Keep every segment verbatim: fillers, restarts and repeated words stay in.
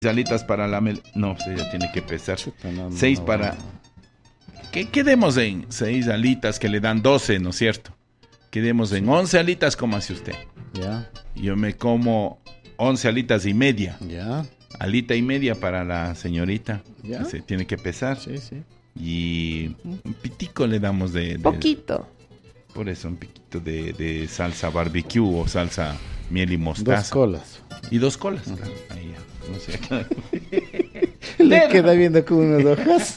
alitas para la mel... No, pues ella tiene que pesar. Chuta, no, seis no, para... no. ¿Qué quedemos en seis alitas que le dan doce, ¿no es cierto? Quedemos en once alitas, como hace usted. Ya, Yo me como once alitas y media. ya, Alita y media para la señorita. Ya. Que se tiene que pesar. sí, sí. Y un pitico le damos de... de- Poquito. Por eso, un piquito de, de salsa barbecue o salsa miel y mostaza. Dos colas. Y dos colas, claro. Ahí ya. No sé, acá. Le queda viendo con unas hojas.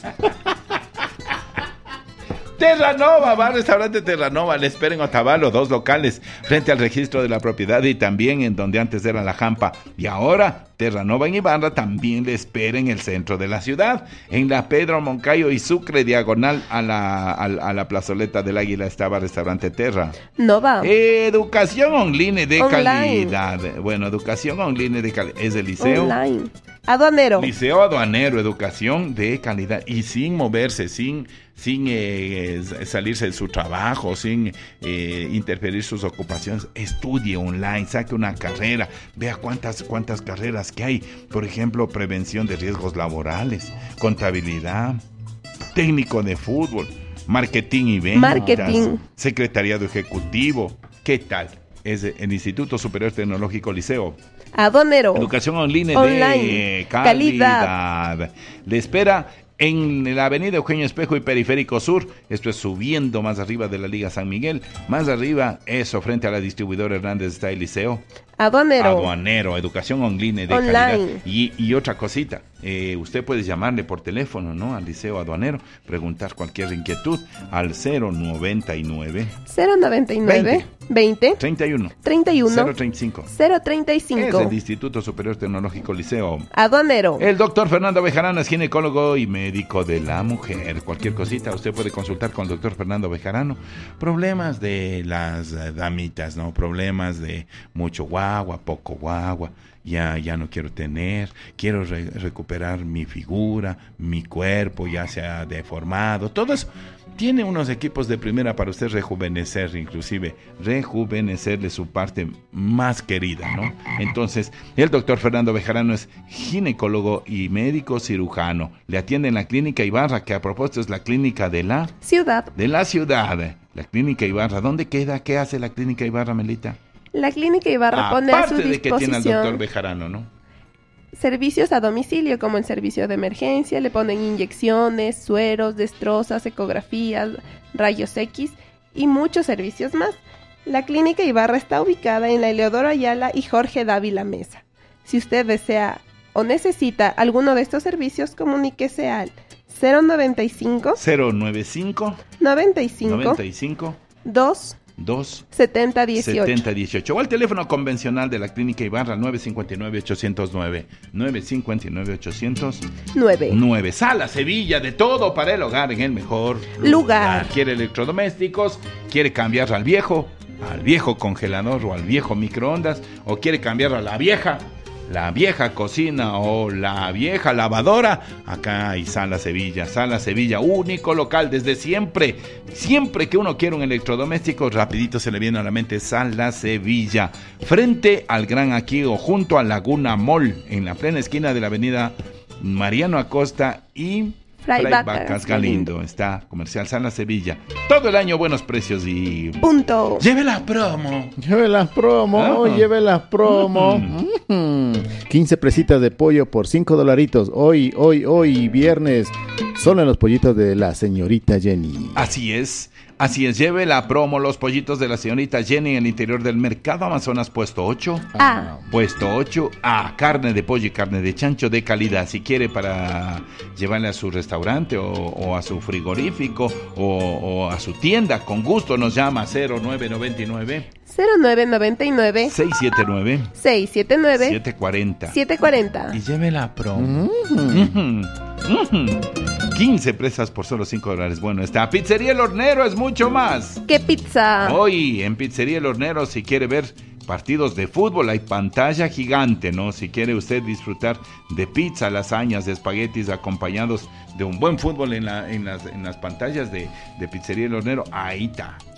Terranova, bar restaurante Terranova, le esperen Otavalo, dos locales frente al registro de la propiedad y también en donde antes era la Jampa. Y ahora Terranova en Ibarra también le espera en el centro de la ciudad, en la Pedro Moncayo y Sucre, diagonal a la, a, a la plazoleta del Águila estaba restaurante Terra. Nova. Educación online de Online. calidad. Bueno, educación online de calidad. Es el liceo. Online. Aduanero. Liceo aduanero, educación de calidad y sin moverse, sin, sin eh, salirse de su trabajo, sin eh, interferir sus ocupaciones. Estudie online, saque una carrera, vea cuántas, cuántas carreras que hay. Por ejemplo, prevención de riesgos laborales, contabilidad, técnico de fútbol, marketing y ventas, Marketing. secretariado ejecutivo. ¿Qué tal? Es el Instituto Superior Tecnológico Liceo. Aduanero. Educación online, Online. de calidad. Calidad. Le espera en la avenida Eugenio Espejo y Periférico Sur. Esto es subiendo más arriba de la Liga San Miguel. Más arriba, eso, frente a la distribuidora Hernández está el liceo. Aduanero. Aduanero, educación online de Online. calidad. Y, y otra cosita, eh, usted puede llamarle por teléfono, ¿no? Al liceo aduanero, preguntar cualquier inquietud al cero noventa y nueve, cero noventa y nueve. veinte. treinta y uno, treinta y uno. cero treinta y cinco. cero treinta y Es cinco. el Instituto Superior Tecnológico Liceo. Aduanero. El doctor Fernando Bejarano es ginecólogo y médico de la mujer. Cualquier cosita usted puede consultar con el doctor Fernando Bejarano. Problemas de las eh, damitas, ¿no? Problemas de mucho guagua, poco guagua. Ya, ya no quiero tener, quiero re- recuperar mi figura, mi cuerpo ya se ha deformado, todo eso. Tiene unos equipos de primera para usted rejuvenecer, inclusive rejuvenecerle su parte más querida, ¿no? Entonces, el doctor Fernando Bejarano es ginecólogo y médico cirujano. Le atiende en la clínica Ibarra, que a propósito es la clínica de la, Ciudad. de la ciudad. La clínica Ibarra, ¿dónde queda? ¿Qué hace la clínica Ibarra, Melita? La clínica Ibarra pone a su Aparte de que tiene al doctor disposición Bejarano, ¿no? servicios a domicilio como el servicio de emergencia, le ponen inyecciones, sueros, destrozas, ecografías, rayos X y muchos servicios más. La clínica Ibarra está ubicada en la Eleodoro Ayala y Jorge Dávila Mesa. Si usted desea o necesita alguno de estos servicios, comuníquese al cero noventa y cinco, cero noventa y cinco, noventa y cinco, noventa y cinco, dos, dos, setenta dieciocho. setenta dieciocho o al teléfono convencional de la clínica Ibarra nueve cinco nueve, ocho cero nueve, nueve cinco nueve, ocho cero nueve. nueve. Sala Sevilla, de todo para el hogar en el mejor lugar. Lugar. Quiere electrodomésticos, quiere cambiar al viejo, al viejo congelador o al viejo microondas, o quiere cambiar a la vieja, la vieja cocina o la vieja lavadora. Acá hay Sala Sevilla. Sala Sevilla, único local desde siempre. Siempre que uno quiere un electrodoméstico, rapidito se le viene a la mente Sala Sevilla. Frente al Gran Aquí o junto a Laguna Mall, en la plena esquina de la avenida Mariano Acosta y Fray Fray Vacas Vacas Galindo. Galindo. Está Comercial Sala Sevilla. Todo el año buenos precios y... Punto. ¡Lleve la promo! Lleve las promo, Ah. lleve las promo. Mm. Mm. quince presitas de pollo por cinco dolaritos. Hoy, hoy, hoy, viernes. Solo en los pollitos de la señorita Jenny. Así es, así es, lleve la promo, los pollitos de la señorita Jenny en el interior del mercado Amazonas, puesto ocho. A. Puesto ocho A, carne de pollo y carne de chancho de calidad. Si quiere para llevarle a su restaurante o, o a su frigorífico o, o a su tienda, con gusto nos llama cero nueve nueve nueve, cero nueve noventa y nueve, seis siete nueve, seis siete nueve, siete cuarenta. siete cuarenta. Y lleve la promo. Mm. Ujú, ujú. quince presas por solo cinco dólares. Bueno, está Pizzería El Hornero, es mucho más. ¿Qué pizza? Hoy en Pizzería El Hornero, si quiere ver partidos de fútbol, hay pantalla gigante, ¿no? Si quiere usted disfrutar de pizza, lasañas, de espaguetis acompañados de un buen fútbol en, la, en, las, en las pantallas de, de Pizzería El Hornero, ahí está.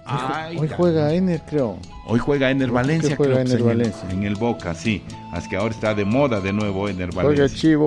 Ay, Hoy ya. juega Ener, creo. Hoy juega Ener Creo que Valencia, juega creo que Ener en el- Valencia. en el Boca, sí. Así que ahora está de moda de nuevo Ener Juega Valencia. Chivo.